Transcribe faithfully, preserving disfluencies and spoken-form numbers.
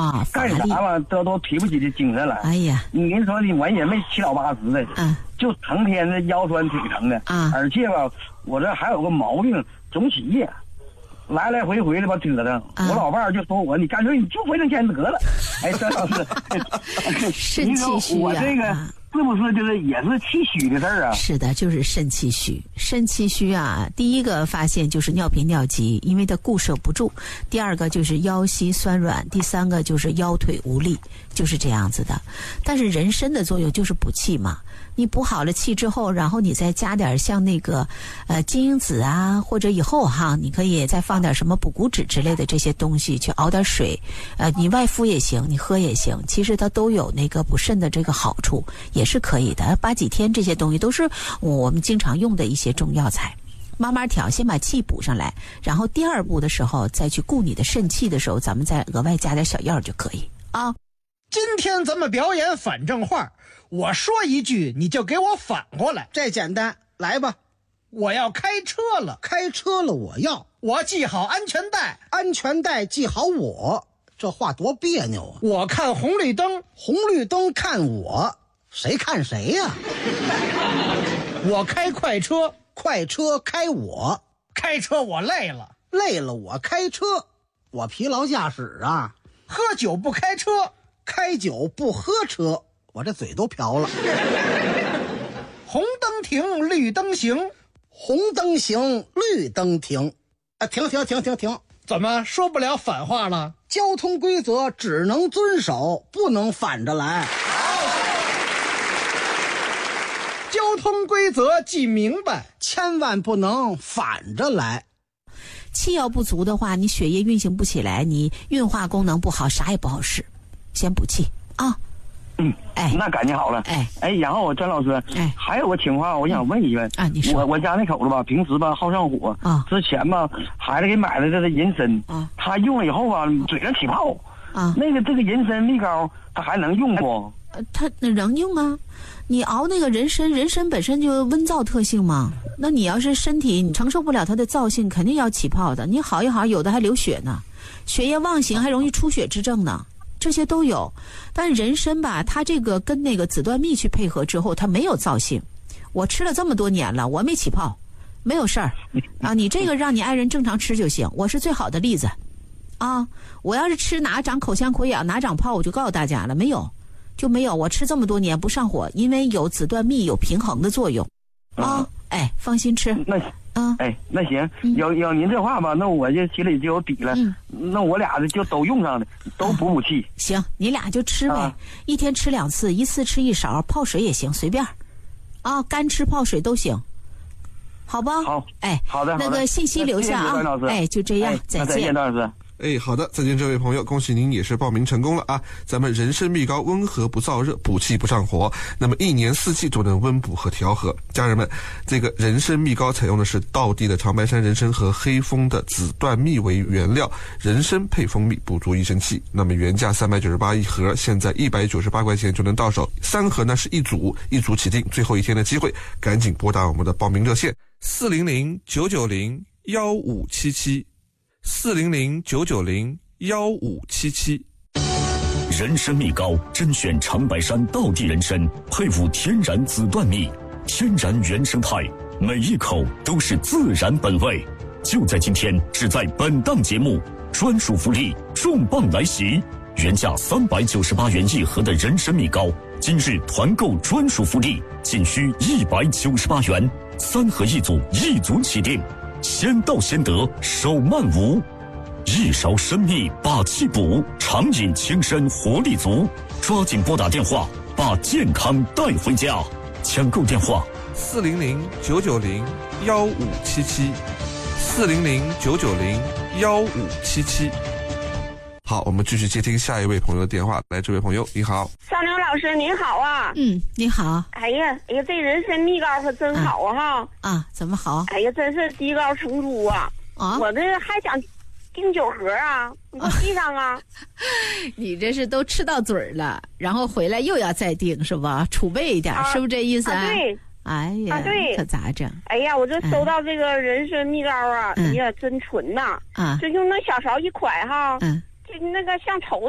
啊，干啥吧都都提不起这精神来。 哎呀， 你说你我也没七老八十的， 嗯， 就成天的腰酸腿疼的啊， 而且吧，我这还有个毛病，总起夜。来来回回的吧折腾，啊、我老伴儿就说我，你干脆你就回挣钱得了。哎，张老师， 肾气虚啊！ 我这个是不是就是也是气虚的事儿啊？ 是的，就是肾气虚。肾气虚啊，第一个发现就是尿频尿急，因为它固摄不住；第二个就是腰膝酸软；第三个就是腰腿无力，就是这样子的。但是人参的作用就是补气嘛。你补好了气之后，然后你再加点像那个呃金银子啊，或者以后哈，你可以再放点什么补骨脂之类的这些东西，去熬点水，呃，你外敷也行，你喝也行，其实它都有那个补肾的这个好处，也是可以的。八几天这些东西都是我们经常用的一些中药材。慢慢调，先把气补上来，然后第二步的时候再去固你的肾气的时候，咱们再额外加点小药就可以啊。 今天咱们表演反正话，我说一句你就给我反过来， 这简单，来吧。 我要开车了， 开车了我要， 我系好安全带， 安全带系好我，这话多别扭啊。 我看红绿灯， 红绿灯看我，谁看谁呀、啊？ 我开快车， 快车开我， 开车我累了， 累了我开车，我疲劳驾驶啊。 喝酒不开车， 开酒不喝车，我这嘴都瓢了。 红灯停，绿灯行， 红灯行，绿灯停。啊，停停停停停！ 怎么说不了反话了？ 交通规则只能遵守，不能反着来。 交通规则记明白， 千万不能反着来。 气要不足的话，你血液运行不起来，你运化功能不好，啥也不好使。先补气啊。 嗯， 哎， 那感情好了。 哎哎，然后张老师， 哎， 还有个情况，我想问一问啊，你说我我家那口子吧，平时吧好上火啊， 之前吧孩子给买了这个人参啊， 他用了以后吧嘴上起泡啊， 那个这个人参蜜膏他还能用不？ 呃，它能用啊。你熬那个人参，人参本身就温燥特性嘛，那你要是身体你承受不了它的燥性，肯定要起泡的。你好一好，有的还流血呢，血液妄行，还容易出血之症呢，这些都有。但人参吧，它这个跟那个紫段蜜去配合之后，它没有燥性。我吃了这么多年了，我没起泡，没有事儿啊。你这个让你爱人正常吃就行，我是最好的例子啊。我要是吃哪长口腔溃疡，哪长泡，我就告诉大家了，没有。就没有，我吃这么多年不上火，因为有紫段蜜有平衡的作用啊、嗯！哎，放心吃。 那啊， 哎，那行，有有您这话吧，那我就心里就有底了。嗯、那我俩就都用上了，都补补气、啊。 行，你俩就吃呗、啊，一天吃两次，一次吃一勺，泡水也行，随便。啊，干吃泡水都行，好吧？ 好， 哎， 好的， 那个信息留下啊。 谢谢哎，就这样， 哎、 再见， 再见，张老师。 哎，好的，再见，这位朋友，恭喜您也是报名成功了啊！咱们人参蜜膏温和不燥热，补气不上火，那么一年四季都能温补和调和。家人们，这个人参蜜膏采用的是道地的长白山人参和黑蜂的紫段蜜为原料，人参配蜂蜜，补足一身气。那么原价三百九十八一盒，现在一百九十八块钱就能到手，三盒呢是一组，一组起订，最后一天的机会，赶紧拨打我们的报名热线四零零九九零幺五七七。四零零九九零幺五七七， 人参蜜膏甄选长白山道地人参，配伍天然紫段蜜，天然原生态，每一口都是自然本味。就在今天，只在本档节目，专属福利重磅来袭！原价三百九十八元一盒的人参蜜膏，今日团购专属福利，仅需一百九十八元，三盒一组，一组起订。先到先得，手慢无。一勺参蜜把气补，常饮轻身活力足。抓紧拨打电话，把健康带回家。抢购电话： 四零零九九零幺五七七，四零零九九零幺五七七。好，我们继续接听下一位朋友的电话。来，这位朋友，你好。 尚玲老师您好啊。 嗯，你好。 哎呀，哎呀，这人参蜜膏可真好啊哈。 啊，怎么好？ 哎呀，真是低高成珠啊。啊，我这还想订酒盒啊，你给我寄上啊。 你这是都吃到嘴儿了，然后回来又要再订是吧？储备一点，啊、是不是这意思啊？ 啊对。 哎呀， 啊对， 可咋整？ 哎呀，我这收到这个人参蜜膏啊，嗯、哎呀，真纯呐！啊，就用那小勺一蒯哈，嗯，就那个像稠